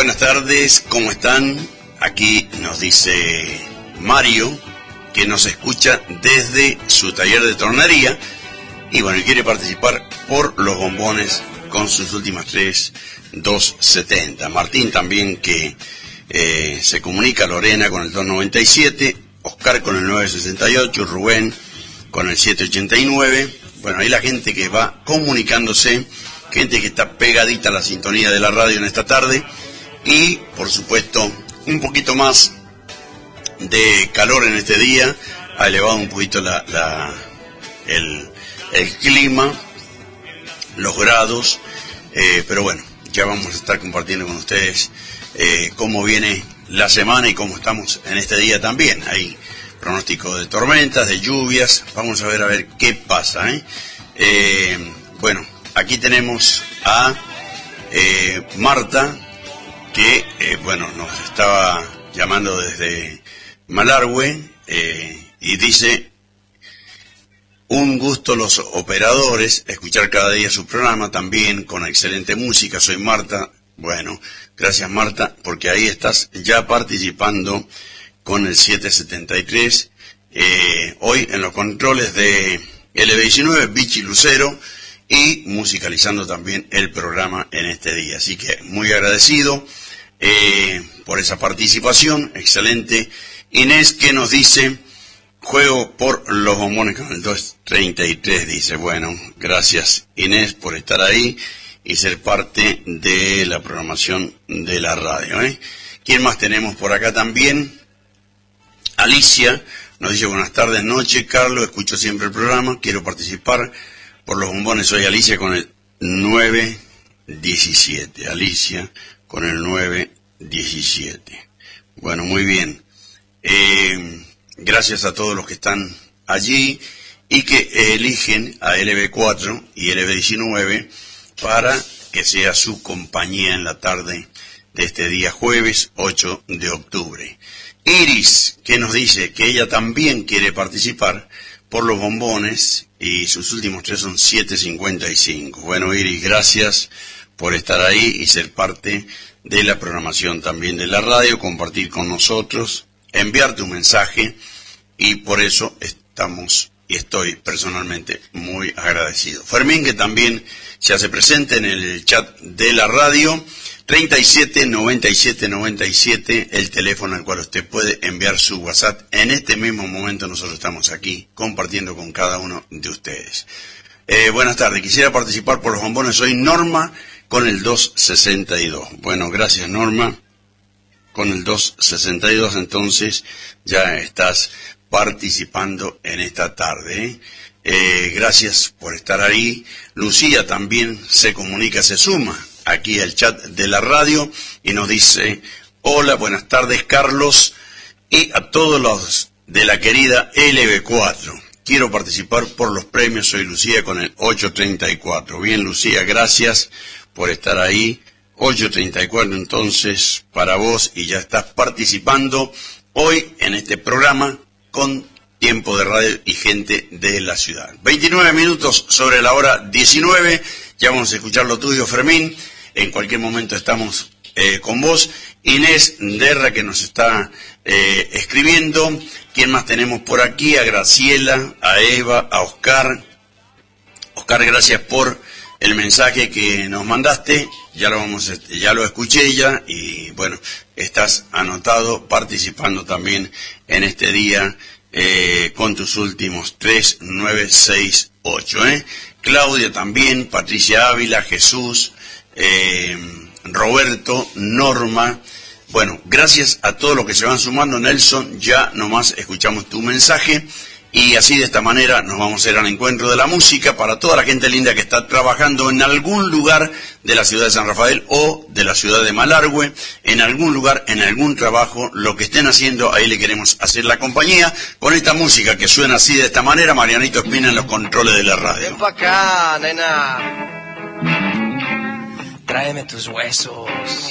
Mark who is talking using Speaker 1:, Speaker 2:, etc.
Speaker 1: Buenas tardes, ¿cómo están? Aquí nos dice Mario, que nos escucha desde su taller de tornería y bueno, quiere participar por los bombones con sus últimas 270. Martín también, que se comunica, Lorena con el 297, Oscar con el 968, Rubén con el 789. Bueno, ahí la gente que va comunicándose, gente que está pegadita a la sintonía de la radio en esta tarde. Y, por supuesto, un poquito más de calor en este día, ha elevado un poquito el clima, los grados, pero bueno, ya vamos a estar compartiendo con ustedes cómo viene la semana y cómo estamos en este día también. Hay pronóstico de tormentas, de lluvias, vamos a ver qué pasa, bueno, aquí tenemos a Marta, que bueno, nos estaba llamando desde Malargüe, y dice: un gusto los operadores, escuchar cada día su programa también con excelente música. Soy Marta. Bueno, gracias Marta, porque ahí estás ya participando con el 773, hoy en los controles de LB19, Vichy Lucero, y musicalizando también el programa en este día. Así que muy agradecido por esa participación, excelente. Inés, que nos dice: juego por los bombones con el 233, dice. Bueno, gracias Inés por estar ahí y ser parte de la programación de la radio, ¿Quién más tenemos por acá también? Alicia nos dice: buenas tardes, noche, Carlos, escucho siempre el programa, quiero participar por los bombones. Soy Alicia con el 917. Alicia con el 917. Bueno, muy bien. Gracias a todos los que están allí y que eligen a LB4 y LB19 para que sea su compañía en la tarde de este día jueves 8 de octubre. Iris, que nos dice que ella también quiere participar por los bombones y sus últimos 3 son 755. Bueno, Iris, gracias por estar ahí y ser parte de la programación también de la radio, compartir con nosotros, enviar tu mensaje, y por eso estoy personalmente muy agradecido. Fermín, que también se hace presente en el chat de la radio, 37 97 97, el teléfono al cual usted puede enviar su WhatsApp. En este mismo momento nosotros estamos aquí compartiendo con cada uno de ustedes. Buenas tardes, quisiera participar por los bombones. Soy Norma con el 262. Bueno, gracias Norma. Con el 262 entonces ya estás participando en esta tarde. Gracias por estar ahí. Lucía también se comunica, se suma aquí al chat de la radio y nos dice: hola, buenas tardes Carlos y a todos los de la querida LB4. Quiero participar por los premios, soy Lucía con el 834. Bien Lucía, gracias por estar ahí. 834 entonces para vos, y ya estás participando hoy en este programa con tiempo de radio y gente de la ciudad. 29 minutos sobre la hora 19, ya vamos a escuchar lo tuyo, Fermín. En cualquier momento estamos con vos. Inés Derra, que nos está escribiendo. ¿Quién más tenemos por aquí? A Graciela, a Eva, a Oscar. Oscar, gracias por el mensaje que nos mandaste. Ya lo escuché ya, y bueno, estás anotado, participando también en este día con tus últimos 3, 9, 6, 8. Claudia también, Patricia Ávila, Jesús, Roberto, Norma. Bueno, gracias a todos los que se van sumando. Nelson, ya nomás escuchamos tu mensaje. Y así, de esta manera, nos vamos a ir al encuentro de la música para toda la gente linda que está trabajando en algún lugar de la ciudad de San Rafael o de la ciudad de Malargüe, en algún lugar, en algún trabajo, lo que estén haciendo, ahí le queremos hacer la compañía con esta música que suena así, de esta manera. Marianito Espina en los controles de la radio.
Speaker 2: Ven pa' acá, nena. Tráeme tus huesos.